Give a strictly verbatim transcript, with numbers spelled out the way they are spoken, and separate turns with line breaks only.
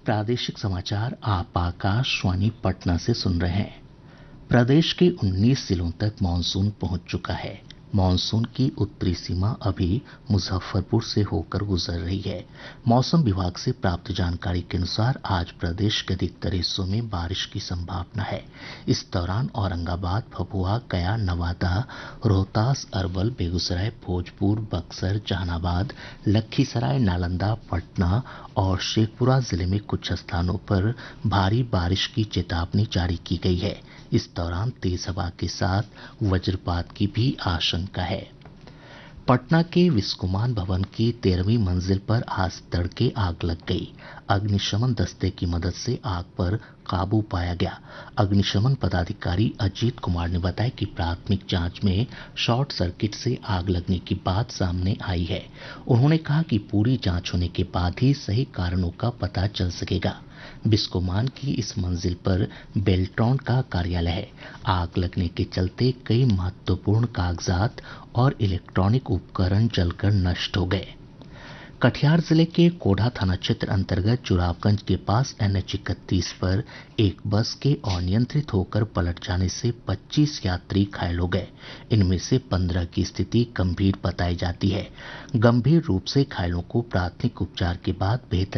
प्रादेशिक समाचार आप आकाशवाणी पटना से सुन रहे हैं। प्रदेश के उन्नीस जिलों तक मानसून पहुंच चुका है। मानसून की उत्तरी सीमा अभी मुजफ्फरपुर से होकर गुजर रही है। मौसम विभाग से प्राप्त जानकारी के अनुसार आज प्रदेश के अधिकतर हिस्सों में बारिश की संभावना है। इस दौरान औरंगाबाद, भभुआ, गया, नवादा, रोहतास, अरवल, बेगूसराय, भोजपुर, बक्सर, जहानाबाद, लखीसराय, नालंदा, पटना और शेखपुरा जिले में कुछ स्थानों पर भारी बारिश की चेतावनी जारी की गई है। इस दौरान तेज हवा के साथ वज्रपात की भी आशंका है। पटना के विस्कोमान भवन की तेरहवीं मंजिल पर आज तड़के आग लग गई। अग्निशमन दस्ते की मदद से आग पर काबू पाया गया। अग्निशमन पदाधिकारी अजीत कुमार ने बताया कि प्राथमिक जांच में शॉर्ट सर्किट से आग लगने की बात सामने आई है। उन्होंने कहा कि पूरी जांच होने के बाद ही सही कारणों का पता चल सकेगा। बिस्कोमान की इस मंजिल पर बेल्ट्रॉन का कार्यालय है। आग लगने के चलते कई महत्वपूर्ण कागजात और इलेक्ट्रॉनिक उपकरण जलकर नष्ट हो गए। कटिहार जिले के कोढ़ा थाना क्षेत्र अंतर्गत चुरावगंज के पास एन एच इकतीस पर एक बस के अनियंत्रित होकर पलट जाने से पच्चीस यात्री घायल हो गए। इनमें से पंद्रह की स्थिति गंभीर बताई जाती है। गंभीर रूप से घायलों को प्राथमिक उपचार के बाद बेहतर